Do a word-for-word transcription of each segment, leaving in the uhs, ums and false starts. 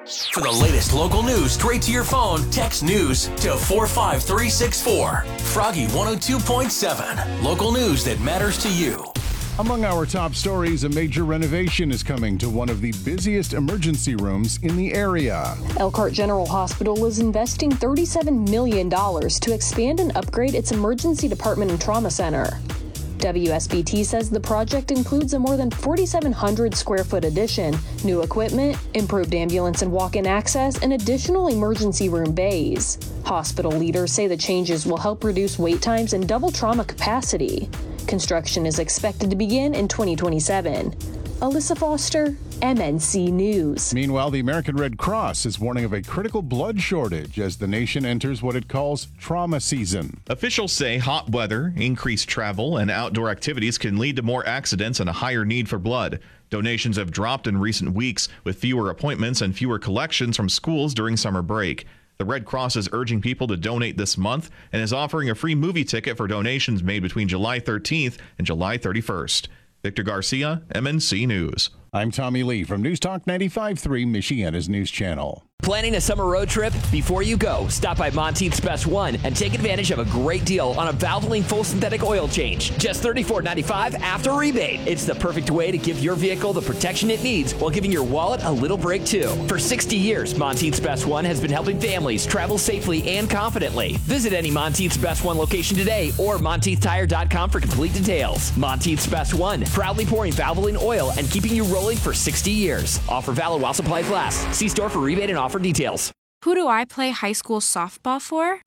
For the latest local news straight to your phone, text news to four five three six four. Froggy one oh two point seven. Local news that matters to you. Among our top stories, a major renovation is coming to one of the busiest emergency rooms in the area. Elkhart General Hospital is investing thirty-seven million dollars to expand and upgrade its emergency department and trauma center. W S B T says the project includes a more than forty-seven hundred square foot addition, new equipment, improved ambulance and walk-in access, and additional emergency room bays. Hospital leaders say the changes will help reduce wait times and double trauma capacity. Construction is expected to begin in twenty twenty-seven. Alyssa Foster, M N C News. Meanwhile, the American Red Cross is warning of a critical blood shortage as the nation enters what it calls trauma season. Officials say hot weather, increased travel, and outdoor activities can lead to more accidents and a higher need for blood. Donations have dropped in recent weeks with fewer appointments and fewer collections from schools during summer break. The Red Cross is urging people to donate this month and is offering a free movie ticket for donations made between July thirteenth and July thirty-first. Victor Garcia, M N C News. I'm Tommy Lee from News Talk ninety-five point three, Michiana's news channel. Planning a summer road trip? Before you go, stop by Monteith's Best One and take advantage of a great deal on a Valvoline full synthetic oil change. Just thirty-four ninety-five after rebate. It's the perfect way to give your vehicle the protection it needs while giving your wallet a little break too. For sixty years, Monteith's Best One has been helping families travel safely and confidently. Visit any Monteith's Best One location today or Monteith Tire dot com for complete details. Monteith's Best One, proudly pouring Valvoline oil and keeping you rolling for sixty years. Offer valid while supplies last. See store for rebate and offer details. Who do I play high school softball for?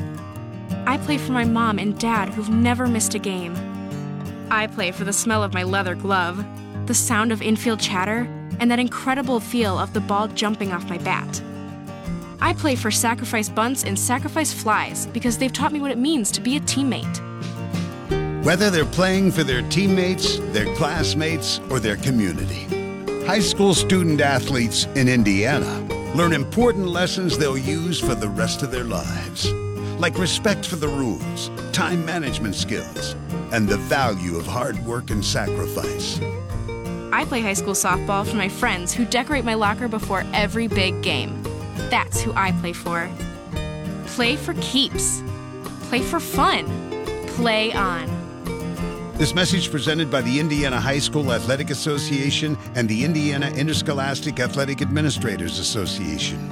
I play for my mom and dad who've never missed a game. I play for the smell of my leather glove, the sound of infield chatter, and that incredible feel of the ball jumping off my bat. I play for sacrifice bunts and sacrifice flies because they've taught me what it means to be a teammate. Whether they're playing for their teammates, their classmates, or their community, high school student athletes in Indiana learn important lessons they'll use for the rest of their lives, like respect for the rules, time management skills, and the value of hard work and sacrifice. I play high school softball for my friends who decorate my locker before every big game. That's who I play for. Play for keeps. Play for fun. Play on. This message presented by the Indiana High School Athletic Association and the Indiana Interscholastic Athletic Administrators Association.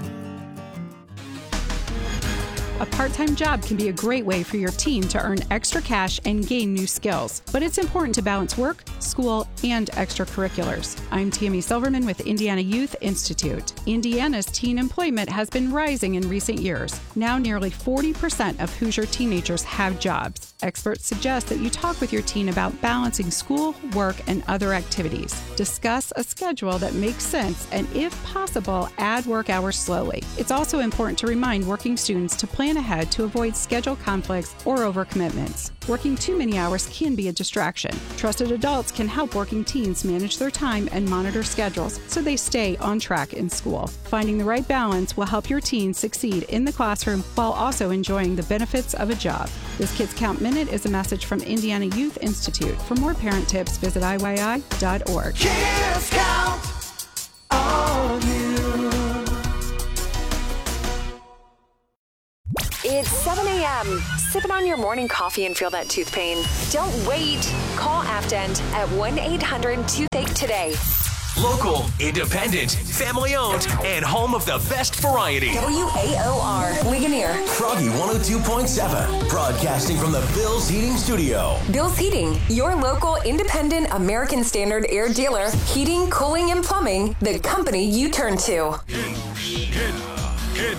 A part-time job can be a great way for your teen to earn extra cash and gain new skills, but it's important to balance work, school, and extracurriculars. I'm Tammy Silverman with Indiana Youth Institute. Indiana's teen employment has been rising in recent years. Now nearly forty percent of Hoosier teenagers have jobs. Experts suggest that you talk with your teen about balancing school, work, and other activities. Discuss a schedule that makes sense and, if possible, add work hours slowly. It's also important to remind working students to plan ahead to avoid schedule conflicts or overcommitments. Working too many hours can be a distraction. Trusted adults can help working teens manage their time and monitor schedules so they stay on track in school. Finding the right balance will help your teen succeed in the classroom while also enjoying the benefits of a job. This Kids Count Minute is a message from Indiana Youth Institute. For more parent tips, visit I Y I dot org. Kids count on you. It's seven a.m. Sip it on your morning coffee and feel that tooth pain. Don't wait. Call Aftend at one eight hundred toothache today. Local, independent, family-owned, and home of the best variety. W A O R, Ligonier. Froggy one oh two point seven, broadcasting from the Bill's Heating Studio. Bill's Heating, your local independent American Standard air dealer. Heating, cooling, and plumbing, the company you turn to. Kid, kid, kid.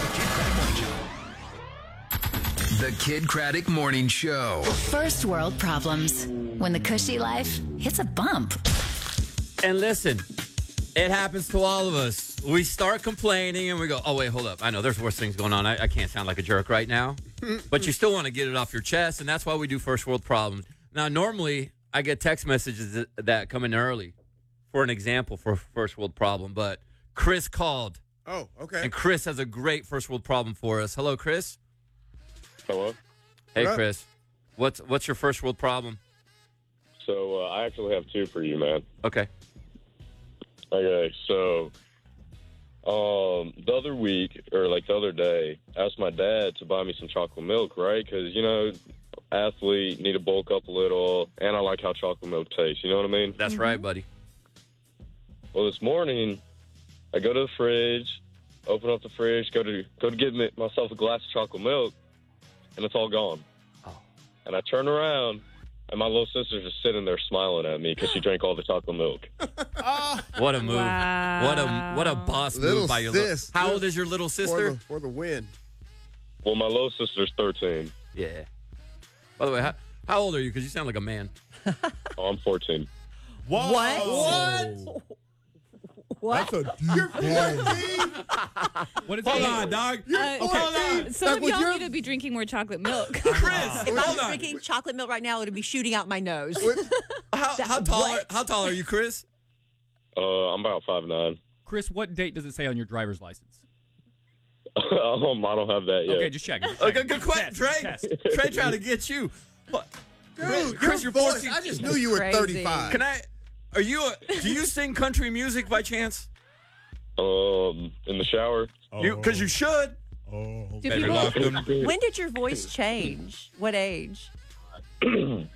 The Kid Craddock Morning Show. First world problems. When the cushy life hits a bump. And listen, it happens to all of us. We start complaining and we go, oh, wait, hold up. I know there's worse things going on. I, I can't sound like a jerk right now. But you still want to get it off your chest, and that's why we do first world problems. Now, normally, I get text messages that, that come in early for an example for a first world problem. But Chris called. Oh, okay. And Chris has a great first world problem for us. Hello, Chris. Hello. Hey, Chris. What's what's your first world problem? So uh, I actually have two for you, man. Okay. Okay, so Um, the other week, or like the other day, I asked my dad to buy me some chocolate milk, right? Because, you know, athlete, need to bulk up a little, and I like how chocolate milk tastes. You know what I mean? That's right, buddy. Well, this morning, I go to the fridge, open up the fridge, go to go to get me, myself a glass of chocolate milk, and it's all gone. Oh. And I turn around, and my little sister's just sitting there smiling at me because she drank all the chocolate milk. What a move. Wow. What a what a boss Little move by your sis. little. How old is your little sister? For the, for the win. Well, my little sister's thirteen. Yeah. By the way, how, how old are you? Because you sound like a man. Oh, I'm fourteen. What? What? What? That's a deep fourteen? What is Hold it? on, dog. Uh, fourteen? Some Like of with y'all your- need to be drinking more chocolate milk. Chris, If I was hold on. drinking chocolate milk right now, it would be shooting out my nose. How, how tall? Are, how tall are you, Chris? Uh, I'm about five nine. Chris, what date does it say on your driver's license? um, I don't have that yet. Okay, just check. Just Okay, check. good question, Test, Trey. test. Trey trying to get you. What? Dude, Chris, your you're voice, fourteen. I just knew you were Crazy. thirty-five. Can I? Are you? A, do you sing country music by chance? Um, in the shower. You, because you should. Oh. Do Better people- lock them. When did your voice change? What age? um,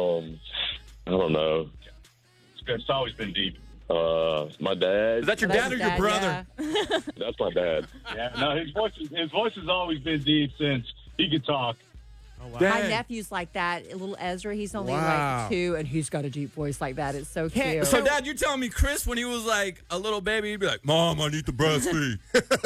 I don't know. It's always been deep. Uh, my dad. Is that your That's dad or his your dad, brother? yeah. That's my dad. Yeah, no, his voice, is, his voice has always been deep since he could talk. Oh, wow. My Dang. nephew's like that. Little Ezra, he's only Wow. like two, and he's got a deep voice like that. It's so cute. So, Dad, you're telling me Chris, when he was like a little baby, he'd be like, "Mom, I need to breastfeed."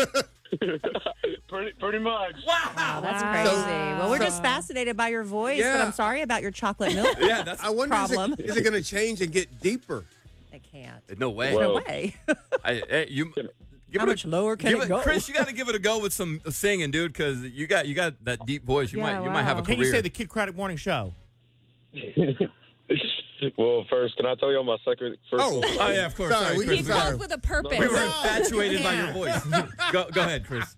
pretty, pretty much. Wow. Wow, that's Wow. crazy. So- well, we're so- just fascinated by your voice, but Yeah. I'm sorry about your chocolate milk. Yeah, that's I wonder, is Problem. it, is it going to change and get deeper? I can't. no way. Well- No way. I, I- you. Give How it a- much lower can give it go? Chris, you got to give it a go with some singing, dude, because you got you got that deep voice. You Yeah, might you might have a wow. career. Can you say the Kid Craddock Morning Show? Well, first, can I tell you all my second? First Oh. Oh yeah, of course. Sorry, Sorry, we Chris. He Sorry. spoke with a purpose. We were No. infatuated by your Yeah. voice. go go ahead, Chris.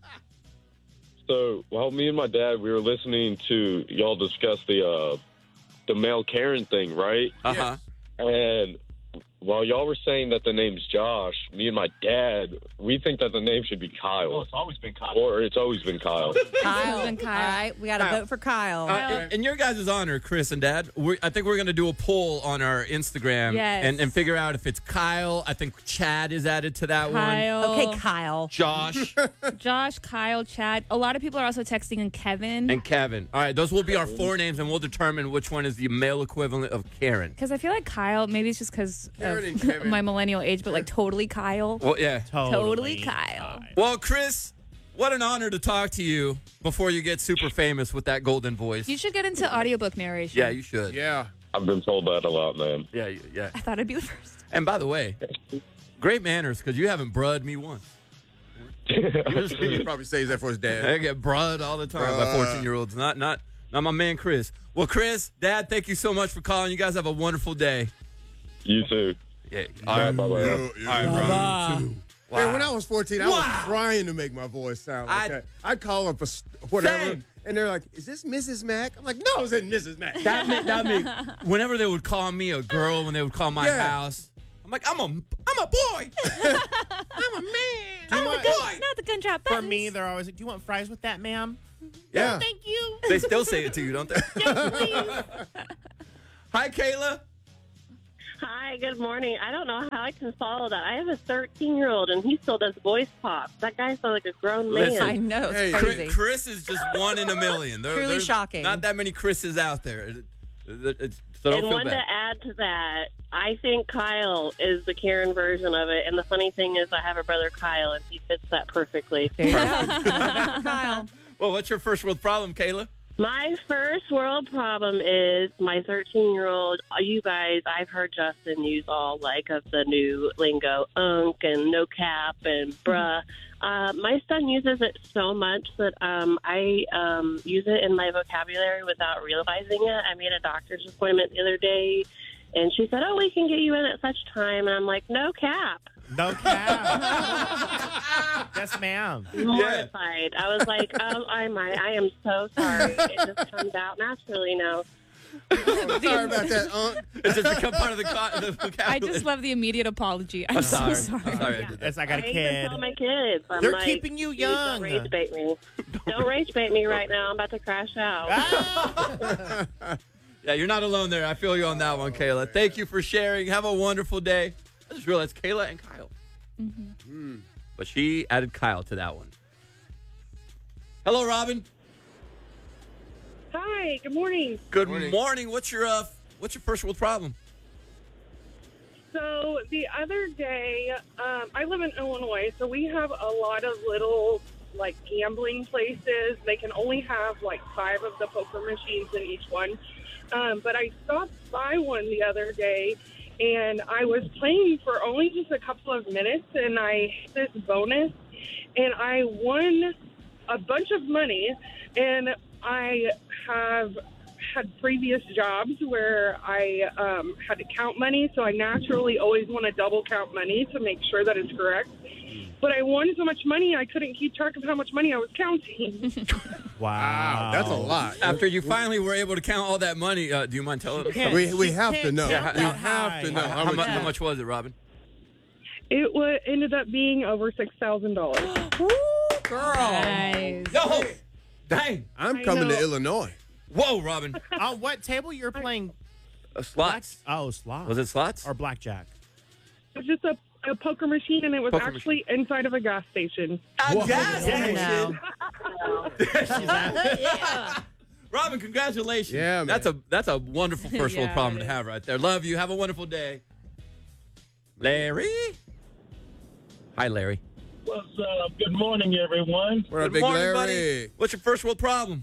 So, well, me and my dad, we were listening to y'all discuss the uh, the male Karen thing, right? Uh huh. And while y'all were saying that the name's Josh, me and my dad, we think that the name should be Kyle. Well, it's always been Kyle. Or it's always been Kyle. Kyle. been Kyle. All right, we got to Kyle. vote for Kyle. Uh, in, in your guys' honor, Chris and Dad, we I think we're going to do a poll on our Instagram Yes. and, and figure out if it's Kyle. I think Chad is added to that Kyle. Okay, Kyle. one. Josh Josh, Kyle, Chad. A lot of people are also texting in Kevin. and Kevin. All right, those will be our four names, and we'll determine which one is the male equivalent of Karen. Because I feel like Kyle, maybe it's just because Karen and of Kevin. my millennial age, but like totally Kyle. Well, yeah. Totally Kyle. Well, Chris, what an honor to talk to you before you get super famous with that golden voice. You should get into audiobook narration. Yeah, you should. Yeah. I've been told that a lot, man. Yeah, yeah. I thought I'd be the first. And by the way, great manners because you haven't brud me once. He probably saves that for his I dad. get brud all the time by Bruh. fourteen-year-olds. Not, not, not my man Chris. Well, Chris, Dad, thank you so much for calling. You guys have a wonderful day. You too. Yeah. All right, bye-bye. Yeah, All right, yeah. bro. Man, when I was fourteen, I was Wow. trying to make my voice sound like I- that. I'd call up a s- whatever, Same. and they're like, "Is this Missus Mack?" I'm like, "No, it's not Missus Mack." That meant, that meant whenever they would call me a girl, when they would call my Yeah. house, I'm like, I'm a, I'm a boy. I'm a man. Not my- the gun, not the gun drop For buttons. me, they're always like, "Do you want fries with that, ma'am?" Yeah. Thank you. They still say it to you, don't they? Yes, please. Hi, Kayla. Hi, good morning. I don't know how I can follow that. I have a thirteen-year-old, and he still does voice pops. That guy sounds like a grown man. Listen, I know. It's Hey, crazy. Chris, Chris is just one in a million. There, Truly there's shocking. Not that many Chris's out there. It- it- it's- so don't and feel one to bad. add to that, I think Kyle is the Karen version of it. And the funny thing is, I have a brother Kyle, and he fits that perfectly. There you go. Kyle. Well, what's your first world problem, Kayla? My first world problem is my thirteen-year-old. You guys, I've heard Justin use all like of the new lingo, unk and no cap and bruh. Uh, my son uses it so much that um, I um, use it in my vocabulary without realizing it. I made a doctor's appointment the other day, and she said, "Oh, we can get you in at such time," and I'm like, "No cap." No cap. Yes, ma'am. Mortified. I was like, um, I might. I am so sorry. It just comes out naturally now. Sorry about that, Unc. It's just become part of the, co- the vocabulary. I just love the immediate apology. I'm, I'm so sorry. sorry. I'm sorry I did that. Yes, I got a I kid. even tell my kids. I'm They're like, keeping you "Please young." Don't rage bait me. Don't rage bait me right now. I'm about to crash out. Yeah, you're not alone there. I feel you on that one, Kayla. Thank you for sharing. Have a wonderful day. I just realized Kayla and Kyle. Mm-hmm. Mm. But she added Kyle to that one. Hello, Robin. Hi, good morning. Good morning. morning. What's your uh, what's your first world problem? So the other day, um, I live in Illinois, so we have a lot of little, like, gambling places. They can only have, like, five of the poker machines in each one. Um, but I stopped by one the other day, and I was playing for only just a couple of minutes, and I hit this bonus, and I won a bunch of money, and I have had previous jobs where I um, had to count money, so I naturally always want to double count money to make sure that it's correct. But I won so much money, I couldn't keep track of how much money I was counting. Wow. That's a lot. After you finally were able to count all that money, uh, do you mind telling us? We, we have to know. Yeah, we how- have to know. How, How how, much- mu- how much was it, Robin? It wa ended up being over six thousand dollars. Girl. Nice. No. Dang. I'm I coming know. to Illinois. Whoa, Robin. On what table you're playing? Uh, slots. Oh, slots. Was it slots? Or blackjack? It was just a, a poker machine, and it was Poker actually inside of a gas station. A gas station? Yeah. Robin, congratulations. Yeah, man. That's a that's a wonderful first world Yeah, problem it to is. have right there. Love you. Have a wonderful day. Larry. Hi, Larry. What's up? Good morning, everyone. What up, Good Big morning, Larry? buddy. What's your first world problem?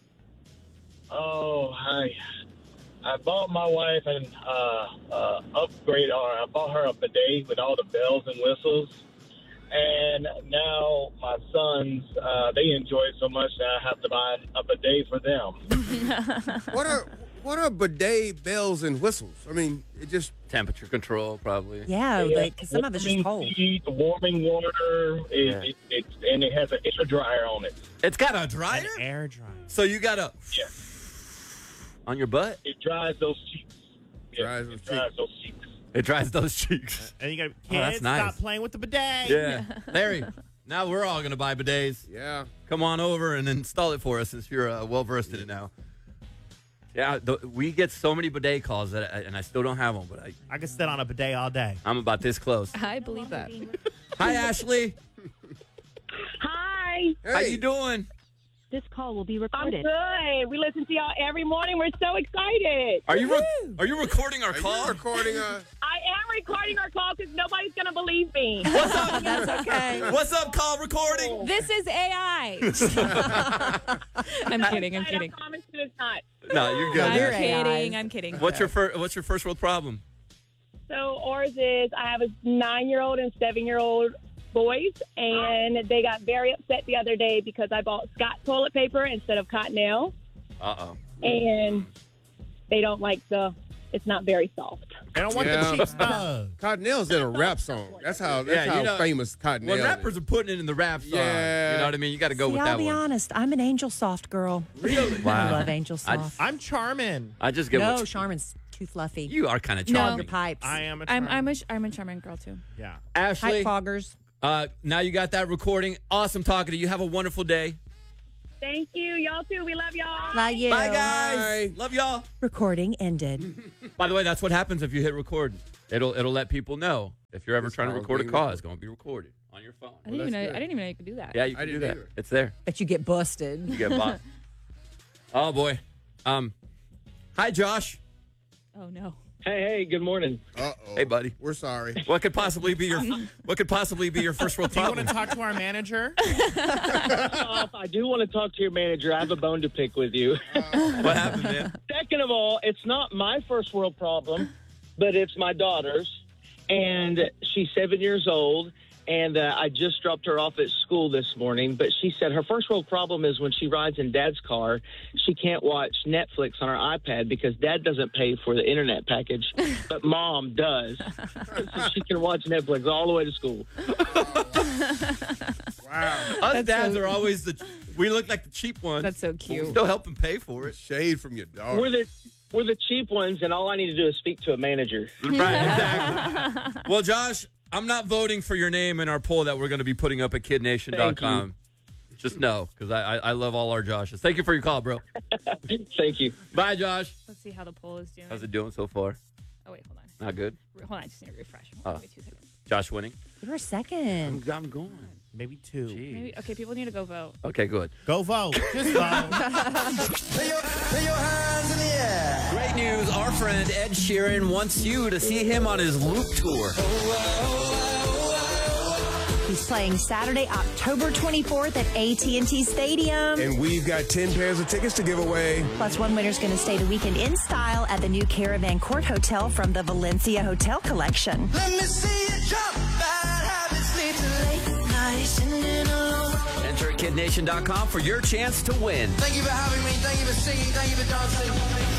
Oh, hi. I bought my wife an uh, uh, upgrade, or I bought her a bidet with all the bells and whistles. And now my sons, uh, they enjoy it so much that I have to buy a bidet for them. What are what are bidet bells and whistles? I mean, it just Temperature control, probably. Yeah, like 'cause some of it's just cold. Warming heat, warming water, it, Yeah. it, it, and it has an air dryer on it. It's got a dryer? An air dryer. So you got a Yeah. on your butt? It dries those cheeks. Yeah, Dries those it dries those cheeks. It dries those cheeks. And you got kids, Oh, that's nice. stop playing with the bidet. Yeah. Larry, now we're all going to buy bidets. yeah. Come on over and install it for us since you're uh, well versed in it now. Yeah, th- we get so many bidet calls, that I, and I still don't have one, but I, I could sit on a bidet all day. I'm about this close. I believe that. Hi, Ashley. Hi. How you doing? This call will be recorded. I'm good. We listen to y'all every morning. We're so excited. Are you re- are you recording our Are call? you recording a? I am recording our call because nobody's going to believe me. What's up? That's okay. What's up, call recording? This is A I. I'm kidding. I'm I kidding. promise you it's not. No, you're good. I'm You're kidding. A I. I'm kidding. What's your fir- What's your first world problem? So ours is I have a nine-year-old and seven-year-old boys, and they got very upset the other day because I bought Scott toilet paper instead of Cottonelle, Uh oh. and they don't like the, it's not very soft. I don't want Yeah. the cheap stuff. Cottonelle's in a rap song. That's how. That's Yeah, how you know, famous Cottonelle When is. rappers are putting it in the rap song, Yeah. you know what I mean? You got to go See, with I'll that be one. honest. I'm an Angel Soft girl. Really? I love Angel I- Soft. I'm Charmin. I just get no, what Charmin's too fluffy. you are kind of No. charming. Your pipes. I am a I'm Charmin. I'm a I'm a charming girl too. Yeah. Ashley, Pipe foggers. uh, now you got that recording. Awesome talking to you. Have a wonderful day. Thank you. Y'all too. We love y'all. Love you. Bye, guys. Love y'all. Recording ended. By the way, that's what happens if you hit record. It'll it'll let people know if you're ever This trying to call's record a being call. recorded. It's going to be recorded on your phone. I didn't even know. I didn't even know you could do that. Yeah, you I can do didn't that. either. It's there. But you get busted. You get bought. Oh boy. Um. Hi, Josh. Oh no. Hey, hey, good morning. Uh-oh. Hey, buddy. We're sorry. What could possibly be your What could possibly be your first world Do you want problem? to talk to our manager? Uh, I do want to talk to your manager. I have a bone to pick with you. What happened, man? Second of all, it's not my first world problem, but it's my daughter's. And she's seven years old, and uh, I just dropped her off at school this morning. But she said her first world problem is when she rides in Dad's car, she can't watch Netflix on her iPad because Dad doesn't pay for the internet package, but Mom does. So she can watch Netflix all the way to school. Wow. Us dads are always the. We look like the cheap ones. That's so cute. Still helping pay for it. Shade from your daughter. We're the we're the cheap ones, and all I need to do is speak to a manager. Right, exactly. Well, Josh, I'm not voting for your name in our poll that we're going to be putting up at kid nation dot com. Just know, because I, I I love all our Joshes. Thank you for your call, bro. Thank you. Bye, Josh. Let's see how the poll is doing. How's it doing so far? Oh, wait, hold on. Not good? Hold on, I just need to refresh. Uh, Hold on, two seconds. Josh winning? You're second. I'm, I'm going. Maybe two. Jeez. Maybe, okay, people need to go vote. Okay, good. Go vote. Just vote. Put your, put your hands in the air. Great news. Our friend Ed Sheeran wants you to see him on his Loop tour. He's playing Saturday, October twenty-fourth at A T and T Stadium. And we've got ten pairs of tickets to give away. Plus, one winner's going to stay the weekend in style at the new Caravan Court Hotel from the Valencia Hotel Collection. Let me see you jump. Bad habits lead to late nights sitting alone. Enter at kid nation dot com for your chance to win. Thank you for having me. Thank you for singing. Thank you for dancing.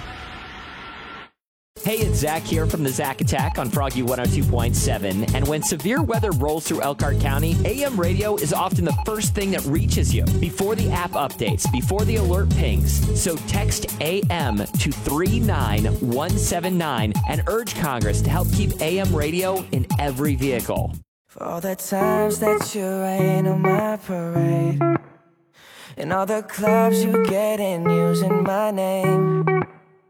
Hey, it's Zach here from the Zach Attack on Froggy one oh two point seven. And when severe weather rolls through Elkhart County, A M radio is often the first thing that reaches you before the app updates, before the alert pings. So text A M to three nine one seven nine and urge Congress to help keep A M radio in every vehicle. For all the times that you rain on my parade, and all the clubs you get in using my name.